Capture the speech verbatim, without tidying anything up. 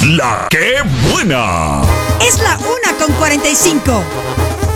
La que buena. Es la una con cuarenta y cinco.